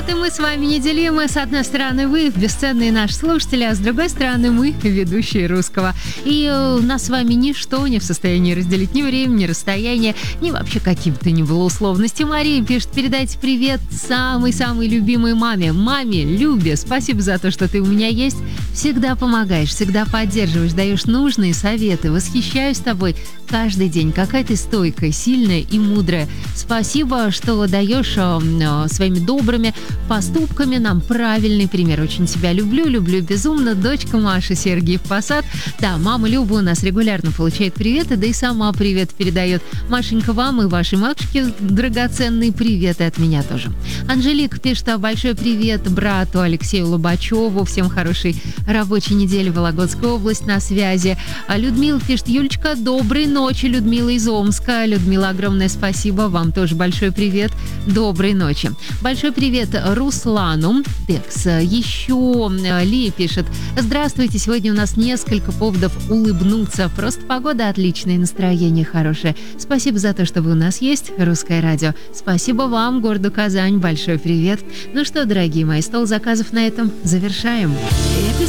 И мы с вами неделимы. С одной стороны, вы, бесценные наши слушатели, а с другой стороны, мы, ведущие русского. И нас с вами ничто не в состоянии разделить ни время, ни расстояние, ни вообще какие-то ни было условности. Мария пишет: передайте привет самой-самой любимой маме. Маме, Любе, спасибо за то, что ты у меня есть. Всегда помогаешь, всегда поддерживаешь, даешь нужные советы. Восхищаюсь тобой каждый день. Какая ты стойкая, сильная и мудрая. Спасибо, что даешь своими добрыми поступками нам правильный пример. Очень тебя люблю безумно. Дочка Маша, Сергиев Посад. Да, мама Люба у нас регулярно получает приветы, да и сама привет передает. Машенька, вам и вашей матушке драгоценный привет и от меня тоже. Анжелика пишет: большой привет брату Алексею Лобачеву. Всем хорошей рабочей недели. Вологодская область на связи. А Людмила пишет: Юлечка, доброй ночи. Людмила из Омска. Людмила, огромное спасибо. Вам тоже большой привет. Доброй ночи. Большой привет Руслану. Текс. Еще Лия пишет: здравствуйте. Сегодня у нас несколько поводов улыбнуться. Просто погода отличная, настроение хорошее. Спасибо за то, что вы у нас есть. Русское радио. Спасибо вам, городу Казань. Большой привет. Ну что, дорогие мои, стол заказов на этом завершаем.